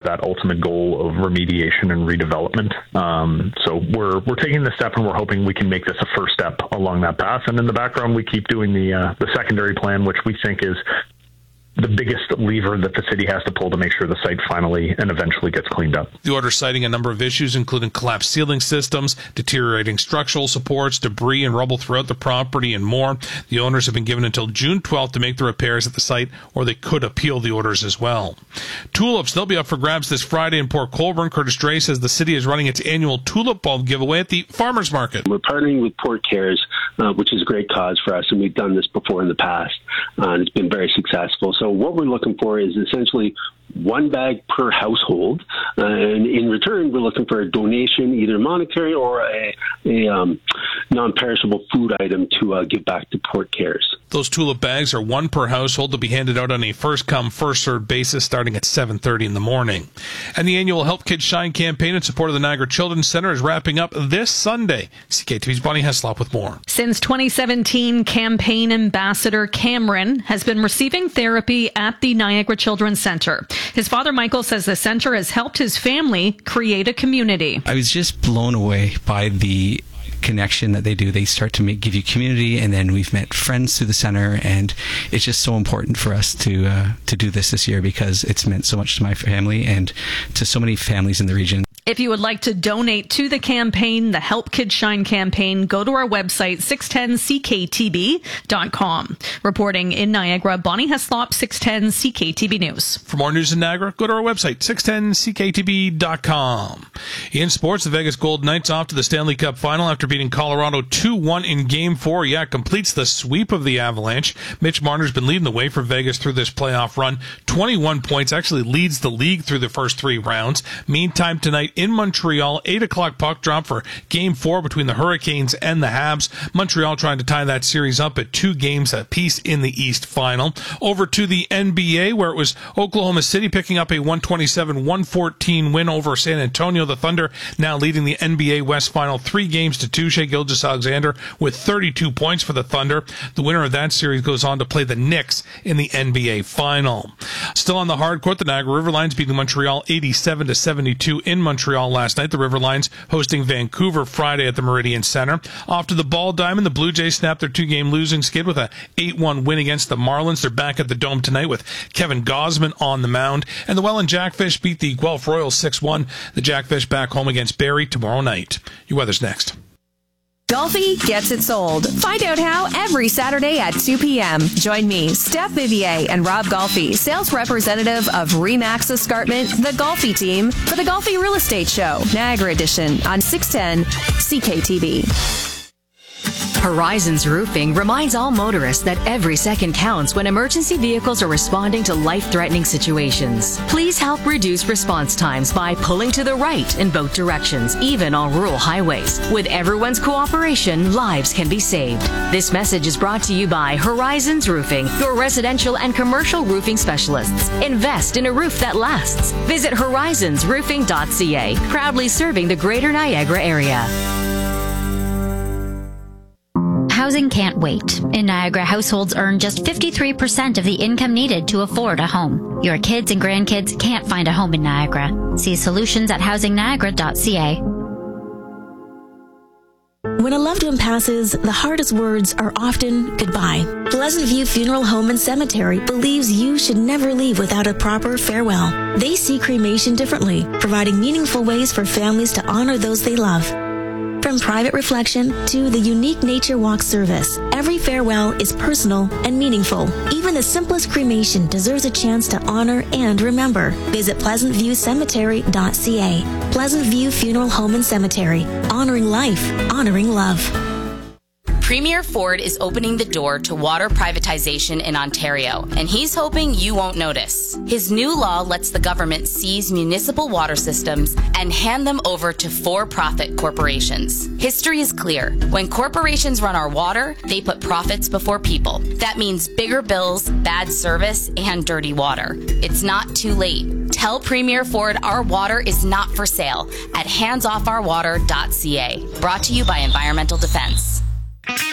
that ultimate goal of remediation and redevelopment. So we're taking this step, and we're hoping we can make this a first step along that path. And in the background, we keep doing the secondary plan, which we think is the biggest lever that the city has to pull to make sure the site finally and eventually gets cleaned up. The order citing a number of issues, including collapsed ceiling systems, deteriorating structural supports, debris and rubble throughout the property, and more. The owners have been given until June 12th to make the repairs at the site, or they could appeal the orders as well. Tulips, they'll be up for grabs this Friday in Port Colborne. Curtis Dray says the city is running its annual tulip bulb giveaway at the Farmers Market. We're partnering with Port Cares, which is a great cause for us, and we've done this before in the past, and it's been very successful. So what we're looking for is essentially one bag per household, and in return, we're looking for a donation, either monetary or a non-perishable food item to give back to Port Cares. Those tulip bags are one per household to be handed out on a first-come, first-served basis starting at 7:30 in the morning. And the annual Help Kids Shine campaign in support of the Niagara Children's Centre is wrapping up this Sunday. CKTV's Bonnie Heslop with more. Since 2017, campaign ambassador Cameron has been receiving therapy at the Niagara Children's Centre. His father, Michael, says the centre has helped his family create a community. I was just blown away by the connection that they do. They start to give you community, and then we've met friends through the center, and it's just so important for us to do this year because it's meant so much to my family and to so many families in the region. If you would like to donate to the campaign, the Help Kids Shine campaign, go to our website, 610cktb.com. Reporting in Niagara, Bonnie Heslop, 610 CKTB News. For more news in Niagara, go to our website, 610cktb.com. In sports, the Vegas Golden Knights off to the Stanley Cup final after beating Colorado 2-1 in Game 4. Yeah, completes the sweep of the Avalanche. Mitch Marner's been leading the way for Vegas through this playoff run. 21 points, actually leads the league through the first three rounds. Meantime, tonight in Montreal, 8 o'clock puck drop for Game 4 between the Hurricanes and the Habs. Montreal trying to tie that series up at 2 games apiece in the East final. Over to the NBA, where it was Oklahoma City picking up a 127-114 win over San Antonio. The Thunder now leading the NBA West final 3 games to 2. Shai Gilgeous-Alexander with 32 points for the Thunder. The winner of that series goes on to play the Knicks in the NBA final. Still on the hard court, the Niagara Riverlions beating Montreal 87-72 in Montreal last night. The Riverlions hosting Vancouver Friday at the Meridian Center. Off to the Ball Diamond, the Blue Jays snapped their 2-game losing skid with a 8-1 win against the Marlins. They're back at the Dome tonight with Kevin Gausman on the mound. And the Welland Jackfish beat the Guelph Royals 6-1. The Jackfish back home against Barrie tomorrow night. Your weather's next. Golfi gets it sold. Find out how every Saturday at 2 p.m. Join me, Steph Vivier, and Rob Golfi, sales representative of Remax Escarpment, the Golfi team, for the Golfi Real Estate Show, Niagara Edition, on 610 CKTB. Horizons Roofing reminds all motorists that every second counts when emergency vehicles are responding to life-threatening situations. Please help reduce response times by pulling to the right in both directions, even on rural highways. With everyone's cooperation, lives can be saved. This message is brought to you by Horizons Roofing, your residential and commercial roofing specialists. Invest in a roof that lasts. Visit horizonsroofing.ca, proudly serving the greater Niagara area. Housing can't wait. In Niagara, households earn just 53% of the income needed to afford a home. Your kids and grandkids can't find a home in Niagara. See solutions at housingniagara.ca. When a loved one passes, the hardest words are often goodbye. Pleasant View Funeral Home and Cemetery believes you should never leave without a proper farewell. They see cremation differently, providing meaningful ways for families to honor those they love. From private reflection to the unique nature walk service, every farewell is personal and meaningful. Even the simplest cremation deserves a chance to honor and remember. Visit pleasantviewcemetery.ca. Pleasant View Funeral Home and Cemetery. Honoring life, honoring love. Premier Ford is opening the door to water privatization in Ontario, and he's hoping you won't notice. His new law lets the government seize municipal water systems and hand them over to for-profit corporations. History is clear. When corporations run our water, they put profits before people. That means bigger bills, bad service, and dirty water. It's not too late. Tell Premier Ford our water is not for sale at handsofourwater.ca. Brought to you by Environmental Defense.